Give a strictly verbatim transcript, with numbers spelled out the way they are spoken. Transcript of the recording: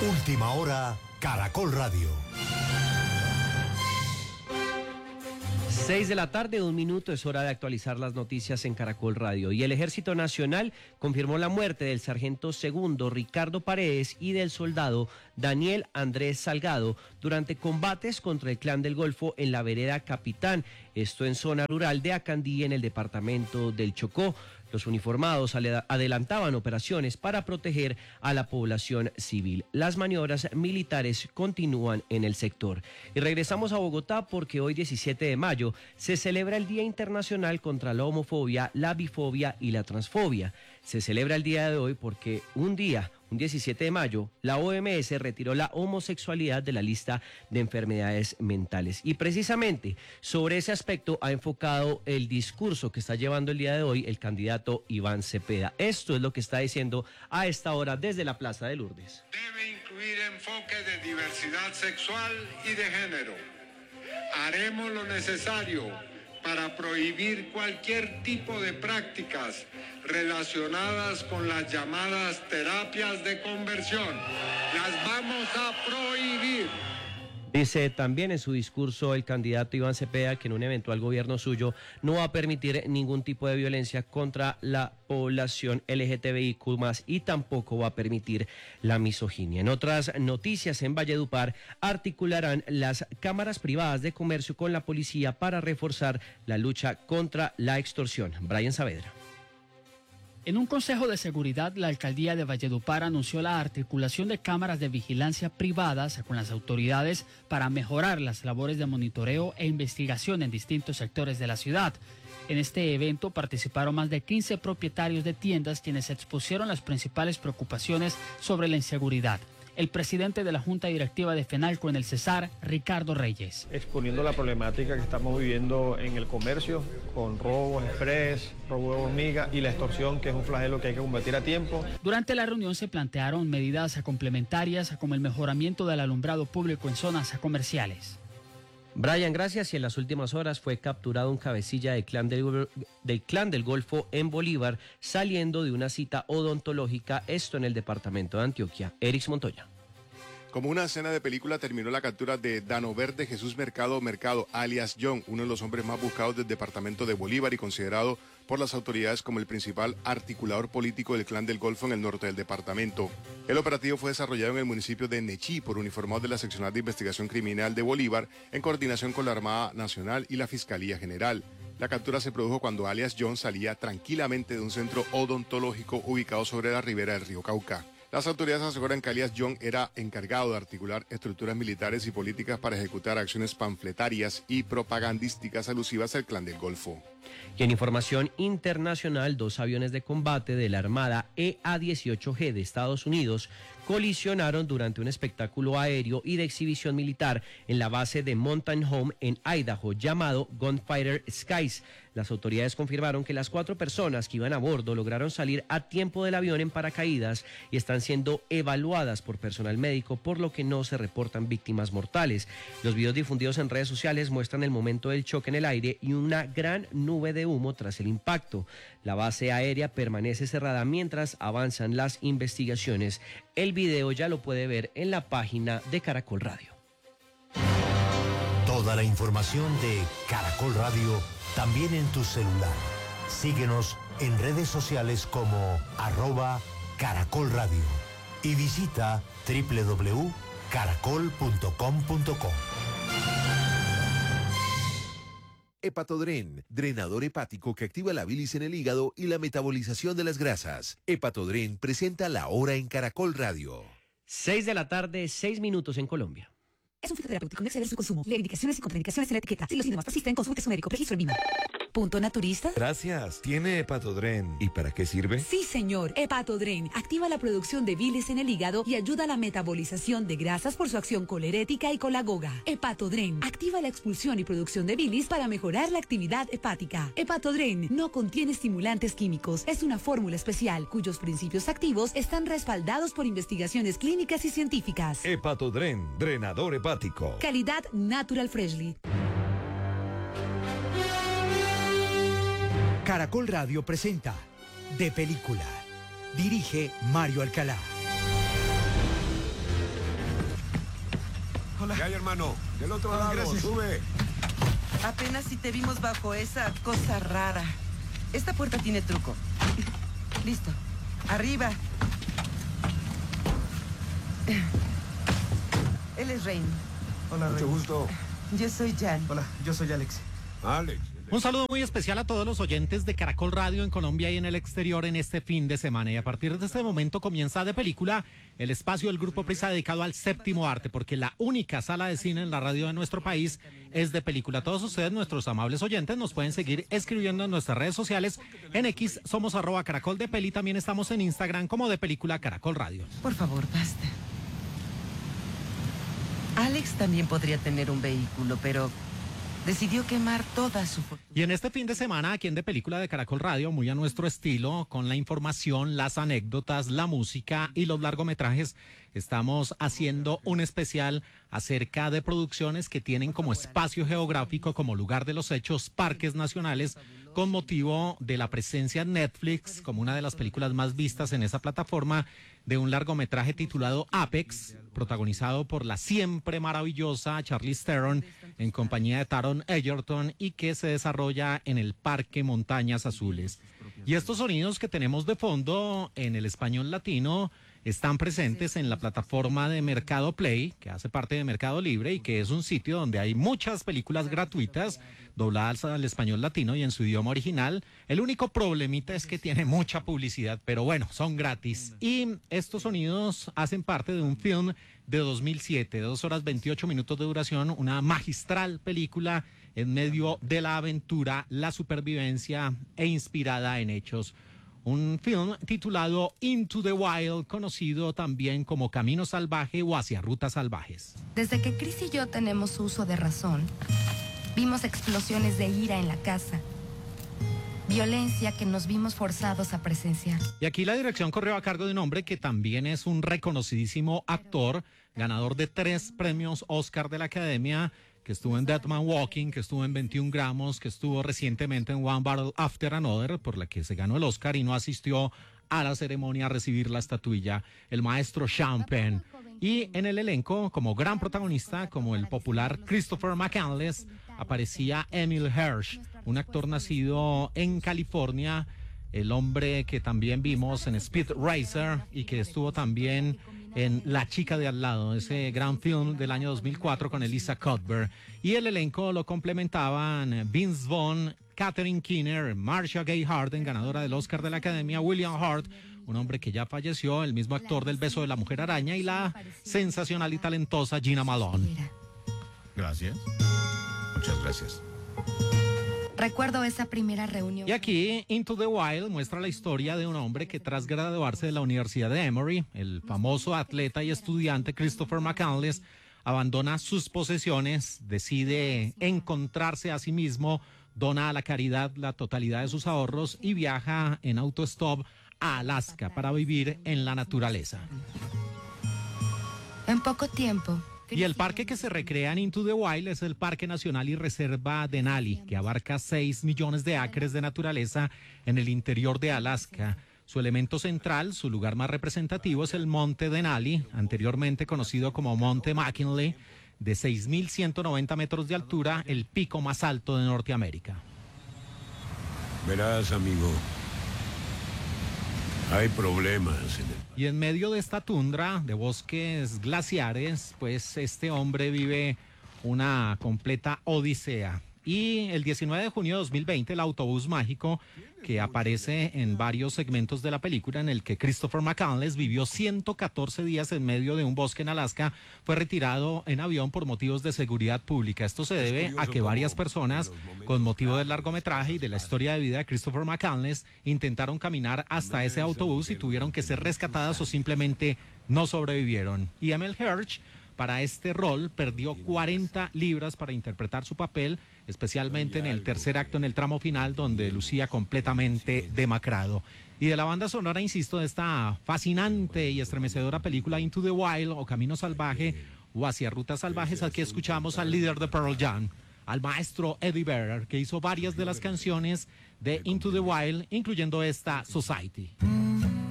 Última hora, Caracol Radio. Seis de la tarde, un minuto, es hora de actualizar las noticias en Caracol Radio. Y el Ejército Nacional confirmó la muerte del sargento segundo Ricardo Paredes y del soldado Daniel Andrés Salgado durante combates contra el Clan del Golfo en la vereda Capitán, esto en zona rural de Acandí, en el departamento del Chocó. Los uniformados adelantaban operaciones para proteger a la población civil. Las maniobras militares continúan en el sector. Y regresamos a Bogotá porque hoy, diecisiete de mayo, se celebra el Día Internacional contra la Homofobia, la Bifobia y la Transfobia. Se celebra el día de hoy porque un día, un diecisiete de mayo, la O M S retiró la homosexualidad de la lista de enfermedades mentales. Y precisamente sobre ese aspecto ha enfocado el discurso que está llevando el día de hoy el candidato Iván Cepeda. Esto es lo que está diciendo a esta hora desde la Plaza de Lourdes. Debe incluir enfoque de diversidad sexual y de género. Haremos lo necesario para prohibir cualquier tipo de prácticas relacionadas con las llamadas terapias de conversión. Las vamos a prohibir. Dice también en su discurso el candidato Iván Cepeda que en un eventual gobierno suyo no va a permitir ningún tipo de violencia contra la población L G T B I Q más, y tampoco va a permitir la misoginia. En otras noticias, en Valledupar articularán las cámaras privadas de comercio con la policía para reforzar la lucha contra la extorsión. Brian Saavedra. En un consejo de seguridad, la alcaldía de Valledupar anunció la articulación de cámaras de vigilancia privadas con las autoridades para mejorar las labores de monitoreo e investigación en distintos sectores de la ciudad. En este evento participaron más de quince propietarios de tiendas quienes expusieron las principales preocupaciones sobre la inseguridad. El presidente de la Junta Directiva de FENALCO en el Cesar, Ricardo Reyes. Exponiendo la problemática que estamos viviendo en el comercio, con robos express, robo de hormiga y la extorsión, que es un flagelo que hay que combatir a tiempo. Durante la reunión se plantearon medidas complementarias como el mejoramiento del alumbrado público en zonas comerciales. Brian, gracias. Y en las últimas horas fue capturado un cabecilla del clan del, del clan del Golfo en Bolívar, saliendo de una cita odontológica, esto en el departamento de Antioquia. Erix Montoya. Como una escena de película terminó la captura de Danoverde Jesús Mercado Mercado, alias John, uno de los hombres más buscados del departamento de Bolívar y considerado por las autoridades como el principal articulador político del Clan del Golfo en el norte del departamento. El operativo fue desarrollado en el municipio de Nechí por uniformados de la Seccional de Investigación Criminal de Bolívar en coordinación con la Armada Nacional y la Fiscalía General. La captura se produjo cuando alias John salía tranquilamente de un centro odontológico ubicado sobre la ribera del río Cauca. Las autoridades aseguran que alias John era encargado de articular estructuras militares y políticas para ejecutar acciones panfletarias y propagandísticas alusivas al Clan del Golfo. Y en información internacional, dos aviones de combate de la Armada E A dieciocho G de Estados Unidos colisionaron durante un espectáculo aéreo y de exhibición militar en la base de Mountain Home en Idaho, llamado Gunfighter Skies. Las autoridades confirmaron que las cuatro personas que iban a bordo lograron salir a tiempo del avión en paracaídas y están siendo evaluadas por personal médico, por lo que no se reportan víctimas mortales. Los videos difundidos en redes sociales muestran el momento del choque en el aire y una gran nube de humo tras el impacto. La base aérea permanece cerrada mientras avanzan las investigaciones. El video ya lo puede ver en la página de Caracol Radio. Toda la información de Caracol Radio también en tu celular. Síguenos en redes sociales como arroba Caracol Radio y visita doble u doble u doble u punto caracol punto com punto co. Hepatodren, drenador hepático que activa la bilis en el hígado y la metabolización de las grasas. Hepatodren presenta La Hora en Caracol Radio. Seis de la tarde, seis minutos en Colombia. Es un fitoterapéutico, no exceder su consumo. Lee indicaciones y contraindicaciones en la etiqueta. Si los síntomas persisten, consulte a su médico. Registro en Vima. ¿Punto naturista? Gracias. ¿Tiene Hepatodren? ¿Y para qué sirve? Sí, señor. Hepatodren activa la producción de bilis en el hígado y ayuda a la metabolización de grasas por su acción colerética y colagoga. Hepatodren activa la expulsión y producción de bilis para mejorar la actividad hepática. Hepatodren no contiene estimulantes químicos. Es una fórmula especial cuyos principios activos están respaldados por investigaciones clínicas y científicas. Hepatodren, drenador hepático. Calidad Natural Freshly. Caracol Radio presenta De Película. Dirige Mario Alcalá. Hola. ¿Qué hay, hermano? Del otro Hola, lado, gracias. sube. Apenas si te vimos bajo esa cosa rara. Esta puerta tiene truco. Listo. Arriba. Él es Rain. Hola, Mucho Rain. gusto. Yo soy Jan. Hola, yo soy Alex. Alex. Un saludo muy especial a todos los oyentes de Caracol Radio en Colombia y en el exterior en este fin de semana. Y a partir de este momento comienza De Película, el espacio del Grupo Prisa dedicado al séptimo arte, porque la única sala de cine en la radio de nuestro país es De Película. Todos ustedes, nuestros amables oyentes, nos pueden seguir escribiendo en nuestras redes sociales. En X somos arroba Caracol de Peli, también estamos en Instagram como De Película Caracol Radio. Por favor, basta. Alex también podría tener un vehículo, pero decidió quemar toda su fortuna. Y en este fin de semana, aquí en De Película de Caracol Radio, muy a nuestro estilo, con la información, las anécdotas, la música y los largometrajes, estamos haciendo un especial acerca de producciones que tienen como espacio geográfico, como lugar de los hechos, parques nacionales, con motivo de la presencia en Netflix, como una de las películas más vistas en esa plataforma, de un largometraje titulado Apex, protagonizado por la siempre maravillosa Charlize Theron, en compañía de Taron Egerton, y que se desarrolla en el Parque Montañas Azules. Y estos sonidos que tenemos de fondo en el español latino están presentes en la plataforma de Mercado Play, que hace parte de Mercado Libre y que es un sitio donde hay muchas películas gratuitas dobladas al español latino y en su idioma original. El único problemita es que tiene mucha publicidad, pero bueno, son gratis. Y estos sonidos hacen parte de un film de dos mil siete, dos horas veintiocho minutos de duración, una magistral película en medio de la aventura, la supervivencia e inspirada en hechos. Un film titulado Into the Wild, conocido también como Camino Salvaje o Hacia Rutas Salvajes. Desde que Chris y yo tenemos uso de razón, vimos explosiones de ira en la casa, violencia que nos vimos forzados a presenciar. Y aquí la dirección corrió a cargo de un hombre que también es un reconocidísimo actor, ganador de tres premios Oscar de la Academia, que estuvo en Dead Man Walking, que estuvo en veintiún gramos, que estuvo recientemente en One Battle After Another, por la que se ganó el Oscar y no asistió a la ceremonia a recibir la estatuilla, el maestro Sean Penn. Y en el elenco, como gran protagonista, como el popular Christopher McCandless, aparecía Emil Hirsch, un actor nacido en California, el hombre que también vimos en Speed Racer y que estuvo también en La chica de al lado, ese gran film del año dos mil cuatro con Elisa Cuthbert. Y el elenco lo complementaban Vince Vaughn, Catherine Keener, Marcia Gay Harden, ganadora del Oscar de la Academia, William Hurt, un hombre que ya falleció, el mismo actor del Beso de la Mujer Araña, y la sensacional y talentosa Gina Malone. Gracias. Muchas gracias. Recuerdo esa primera reunión. Y aquí, Into the Wild muestra la historia de un hombre que tras graduarse de la Universidad de Emory, el famoso atleta y estudiante Christopher McCandless, abandona sus posesiones, decide encontrarse a sí mismo, dona a la caridad la totalidad de sus ahorros y viaja en autostop a Alaska para vivir en la naturaleza. En poco tiempo. Y el parque que se recrea en Into the Wild es el Parque Nacional y Reserva Denali, que abarca seis millones de acres de naturaleza en el interior de Alaska. Su elemento central, su lugar más representativo, es el Monte Denali, anteriormente conocido como Monte McKinley, de seis mil ciento noventa metros de altura, el pico más alto de Norteamérica. Verás, amigo, hay problemas en el... Y en medio de esta tundra de bosques glaciares, pues este hombre vive una completa odisea. Y el diecinueve de junio de dos mil veinte, el autobús mágico, que aparece en varios segmentos de la película, en el que Christopher McCandless vivió ciento catorce días en medio de un bosque en Alaska, fue retirado en avión por motivos de seguridad pública. Esto se debe a que varias personas, con motivo del largometraje y de la historia de vida de Christopher McCandless, intentaron caminar hasta ese autobús y tuvieron que ser rescatadas o simplemente no sobrevivieron. Y Emil Hirsch, para este rol, perdió cuarenta libras para interpretar su papel, especialmente en el tercer acto, en el tramo final, donde lucía completamente demacrado. Y de la banda sonora, insisto, de esta fascinante y estremecedora película Into the Wild, o Camino Salvaje, o Hacia Rutas Salvajes, aquí escuchamos al líder de Pearl Jam, al maestro Eddie Vedder, que hizo varias de las canciones de Into the Wild, incluyendo esta, Society.